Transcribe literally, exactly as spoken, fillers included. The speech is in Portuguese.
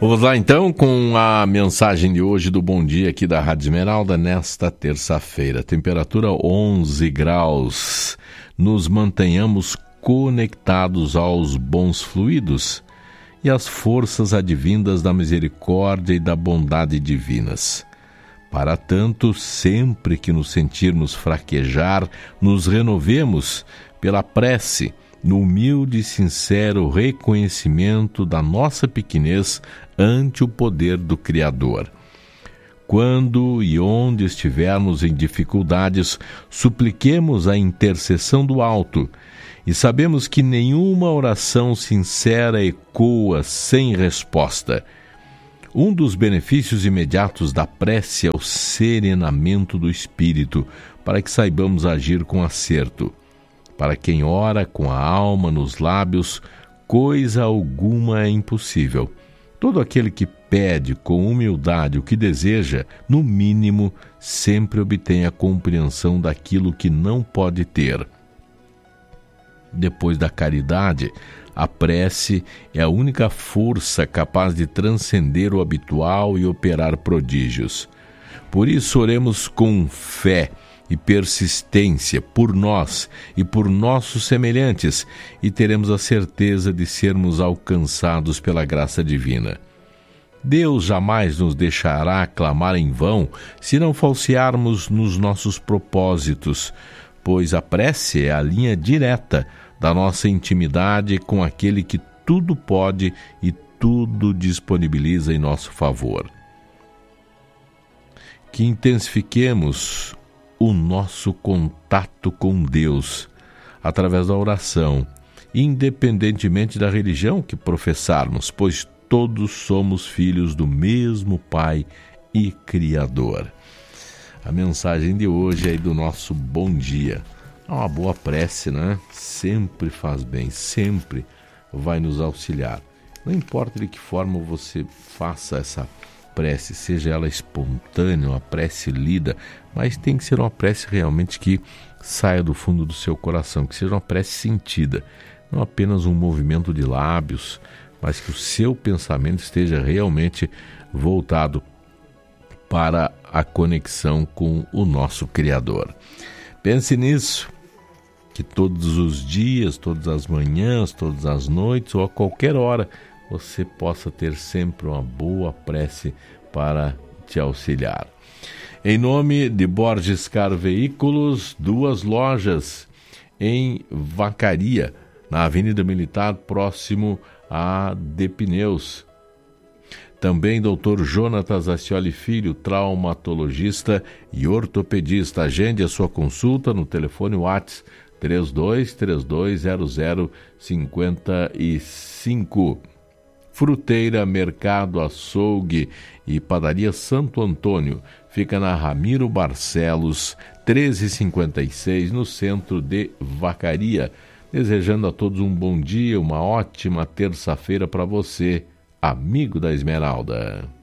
Vamos lá então com a mensagem de hoje do Bom Dia aqui da Rádio Esmeralda nesta terça-feira. Temperatura onze graus. Nos mantenhamos conectados aos bons fluidos e às forças advindas da misericórdia e da bondade divinas. Para tanto, sempre que nos sentirmos fraquejar, nos renovemos pela prece, no humilde e sincero reconhecimento da nossa pequenez ante o poder do Criador. Quando e onde estivermos em dificuldades, supliquemos a intercessão do alto, e sabemos que nenhuma oração sincera ecoa sem resposta. Um dos benefícios imediatos da prece é o serenamento do espírito, para que saibamos agir com acerto. Para quem ora com a alma nos lábios, coisa alguma é impossível. Todo aquele que pede com humildade o que deseja, no mínimo, sempre obtém a compreensão daquilo que não pode ter. Depois da caridade, a prece é a única força capaz de transcender o habitual e operar prodígios. Por isso, oremos com fé e persistência por nós e por nossos semelhantes, e teremos a certeza de sermos alcançados pela graça divina. Deus jamais nos deixará clamar em vão se não falsearmos nos nossos propósitos, pois a prece é a linha direta da nossa intimidade com aquele que tudo pode e tudo disponibiliza em nosso favor. Que intensifiquemos o nosso contato com Deus através da oração, independentemente da religião que professarmos, pois todos somos filhos do mesmo Pai e Criador. A mensagem de hoje é aí do nosso Bom Dia. É uma boa prece, né? Sempre faz bem, sempre vai nos auxiliar. Não importa de que forma você faça essa prece, seja ela espontânea, uma prece lida, mas tem que ser uma prece realmente que saia do fundo do seu coração, que seja uma prece sentida, não apenas um movimento de lábios, mas que o seu pensamento esteja realmente voltado para a conexão com o nosso Criador. Pense nisso, que todos os dias, todas as manhãs, todas as noites ou a qualquer hora você possa ter sempre uma boa prece para te auxiliar. Em nome de Borges Car Veículos, duas lojas em Vacaria, na Avenida Militar, próximo a De Pneus. Também doutor Jonatas Ascioli Filho, traumatologista e ortopedista. Agende a sua consulta no telefone WhatsApp três dois três dois zero zero cinco cinco. Fruteira, Mercado, Açougue e Padaria Santo Antônio. Fica na Ramiro Barcelos, treze cinquenta e seis, no centro de Vacaria. Desejando a todos um bom dia, uma ótima terça-feira para você, amigo da Esmeralda.